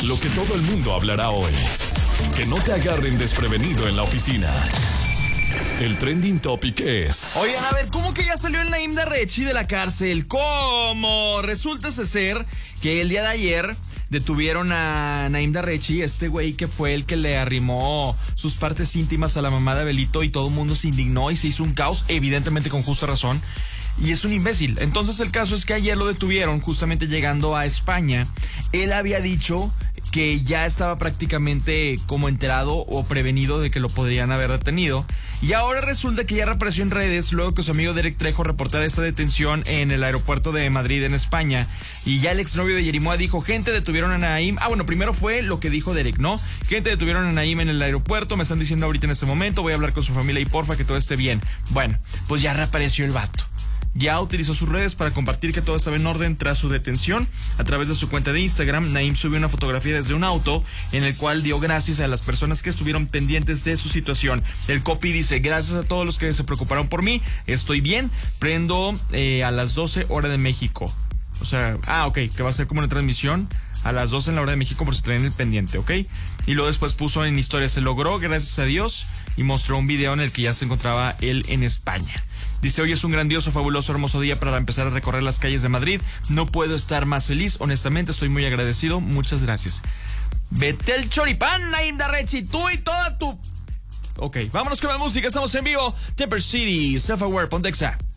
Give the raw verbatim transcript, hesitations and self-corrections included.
Lo que todo el mundo hablará hoy. Que no te agarren desprevenido en la oficina. El trending topic es... Oigan, a ver, ¿cómo que ya salió el Naim Darrechi de la cárcel? ¿Cómo? Resulta ser que el día de ayer detuvieron a Naim Darrechi, este güey que fue el que le arrimó sus partes íntimas a la mamá de Abelito, y todo el mundo se indignó y se hizo un caos, evidentemente con justa razón. Y es un imbécil. Entonces el caso es que ayer lo detuvieron justamente llegando a España. Él había dicho que ya estaba prácticamente como enterado o prevenido de que lo podrían haber detenido. Y ahora resulta que ya reapareció en redes luego que su amigo Derek Trejo reportara esta detención en el aeropuerto de Madrid, en España. Y ya el exnovio de Yerimoa dijo: gente, detuvieron a Naim. Ah, bueno, primero fue lo que dijo Derek, ¿no? Gente, detuvieron a Naim en el aeropuerto, me están diciendo ahorita en este momento, voy a hablar con su familia y porfa que todo esté bien. Bueno, pues ya reapareció el vato. Ya utilizó sus redes para compartir que todo estaba en orden tras su detención. A través de su cuenta de Instagram, Naim subió una fotografía desde un auto en el cual dio gracias a las personas que estuvieron pendientes de su situación. El copy dice: gracias a todos los que se preocuparon por mí, estoy bien, prendo eh, a las doce hora de México. O sea, ah, ok, que va a ser como una transmisión a las doce en la hora de México por si traen el pendiente, ¿ok? Y luego después puso en historia: se logró, gracias a Dios, y mostró un video en el que ya se encontraba él en España. Dice: hoy es un grandioso, fabuloso, hermoso día para empezar a recorrer las calles de Madrid. No puedo estar más feliz, honestamente estoy muy agradecido, muchas gracias. Vete el choripán, Naim Darrechi, tú y toda tu... Ok, vámonos con la música, estamos en vivo. Temper City, Self Aware, Pontexa.